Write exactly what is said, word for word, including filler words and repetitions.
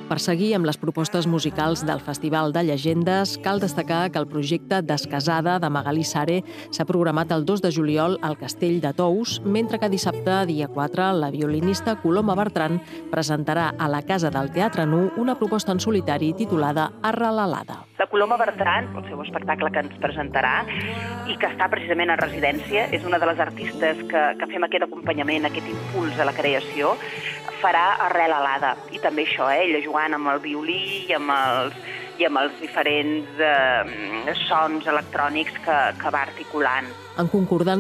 Per seguir amb les propostes musicals del Festival de Llegendes, cal destacar que el projecte Descasada de Magalí Sare s'ha programat el dos de juliol al Castell de Tous, mentre que dissabte, dia quatre, la violinista Coloma Bertran presentarà a la Casa del Teatre Nu una proposta en solitari titulada Arrelalada. La Coloma Bertran, el seu espectacle que ens presentarà i que està precisament en residència, és una de les artistes que, que fem aquest acompanyament, aquest impuls a la creació, farà Arrelalada. I també això, eh? Ella jugant amb el violí i amb els, i amb els diferents eh, sons electrònics que, que va articulant. En concordança